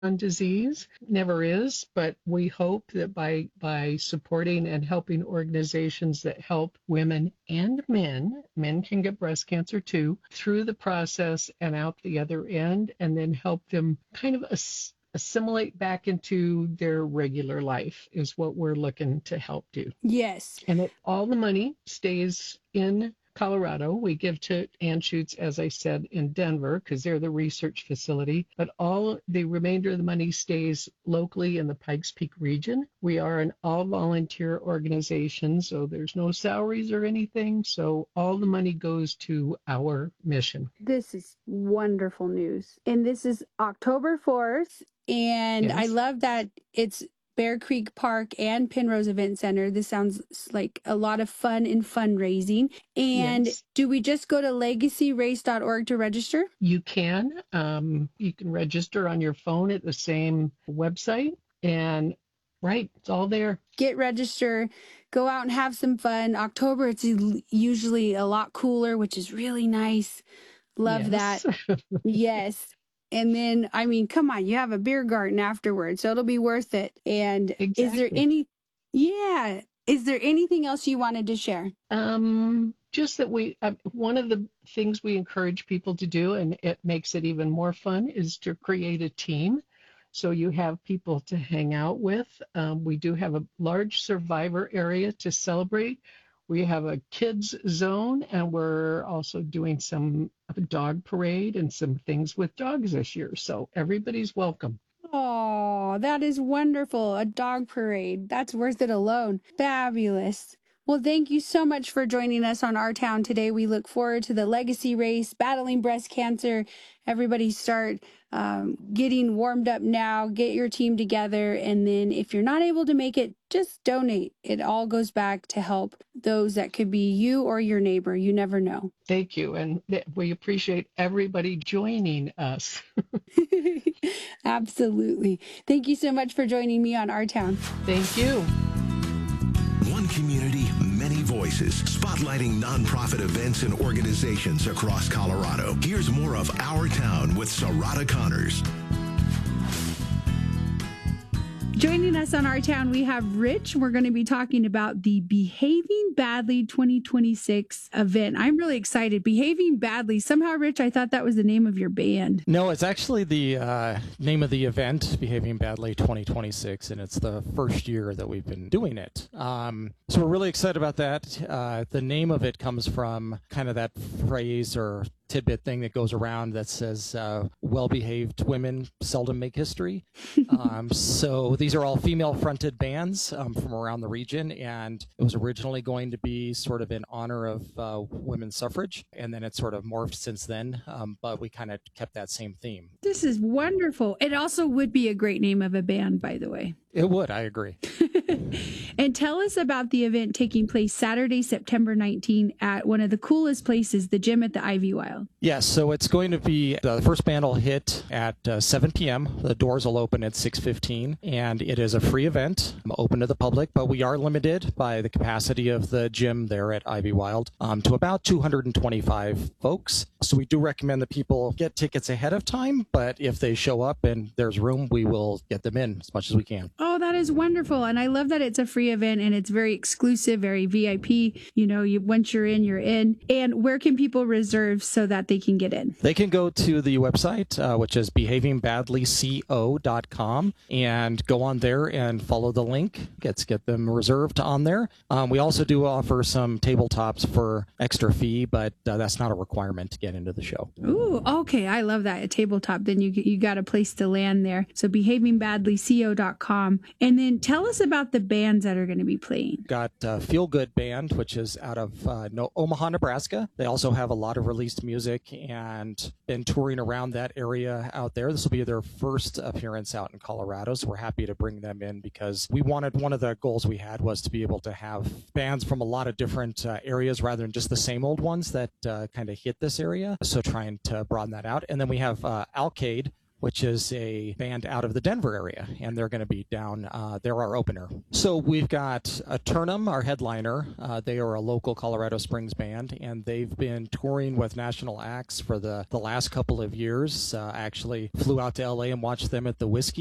on disease. Never is, but we hope that by supporting and helping organizations that help women and men can get breast cancer too, through the process and out the other end, and then help them kind of assimilate back into their regular life is what we're looking to help do. Yes. And all the money stays in Colorado. We give to Anschutz, as I said, in Denver, because they're the research facility, but all the remainder of the money stays locally in the Pikes Peak region. We are an all-volunteer organization, so there's no salaries or anything, so all the money goes to our mission. This is wonderful news. And this is October 4th, and Yes. I love that it's Bear Creek Park and Penrose Event Center. This sounds like a lot of fun and fundraising. And Yes. do we just go to legacyrace.org to register? You can. You can register on your phone at the same website. And right, it's all there. Get registered. Go out and have some fun. October, it's usually a lot cooler, which is really nice. Love Yes. that. Yes. And then, I mean, come on, you have a beer garden afterwards, so it'll be worth it. And Exactly. Is there anything else you wanted to share? Just that one of the things we encourage people to do, and it makes it even more fun, is to create a team. So you have people to hang out with. We do have a large survivor area to celebrate. We have a kids zone, and we're also doing a dog parade and some things with dogs this year. So everybody's welcome. Oh, that is wonderful. A dog parade. That's worth it alone. Fabulous. Well, thank you so much for joining us on Our Town today. We look forward to the legacy race, battling breast cancer. Everybody start getting warmed up now. Get your team together. And then if you're not able to make it, just donate. It all goes back to help those that could be you or your neighbor. You never know. Thank you. And we appreciate everybody joining us. Absolutely. Thank you so much for joining me on Our Town. Thank you. One community, many voices, spotlighting nonprofit events and organizations across Colorado. Here's more of Our Town with Sarada Connors. Joining us on Our Town, we have Rich. We're going to be talking about the Behaving Badly 2026 event. I'm really excited. Behaving Badly. Somehow, Rich, I thought that was the name of your band. No, it's actually the name of the event, Behaving Badly 2026, and it's the first year that we've been doing it. So we're really excited about that. The name of it comes from kind of that phrase or tidbit thing that goes around that says well-behaved women seldom make history. So these are all female-fronted bands from around the region, and it was originally going to be sort of in honor of women's suffrage, and then it's sort of morphed since then, but we kind of kept that same theme. This is wonderful. It also would be a great name of a band, by the way. It would, I agree. And tell us about the event taking place Saturday, September 19 at one of the coolest places, the gym at the Ivy Wild. Yes, so it's going to be, the first band will hit at 7 p.m. The doors will open at 6:15, and it is a free event, open to the public, but we are limited by the capacity of the gym there at Ivy Wild to about 225 folks. So we do recommend that people get tickets ahead of time, but if they show up and there's room, we will get them in as much as we can. Oh, that is wonderful. And I love that it's a free event and it's very exclusive, very VIP. You know, once you're in, you're in. And where can people reserve so that they can get in? They can go to the website, which is behavingbadlyco.com, and go on there and follow the link. Get them reserved on there. We also do offer some tabletops for extra fee, but that's not a requirement to get into the show. Ooh, okay. I love that. A tabletop. Then you got a place to land there. So behavingbadlyco.com. And then tell us about the bands that are going to be playing. Got Feel Good Band, which is out of Omaha, Nebraska. They also have a lot of released music and been touring around that area out there. This will be their first appearance out in Colorado, so we're happy to bring them in because one of the goals we had was to be able to have bands from a lot of different areas rather than just the same old ones that kind of hit this area. So trying to broaden that out. And then we have Alcade, which is a band out of the Denver area, and they're going to be down. They're our opener. So we've got Turnham, our headliner. They are a local Colorado Springs band, and they've been touring with national acts for the last couple of years. Actually flew out to LA and watched them at the Whiskey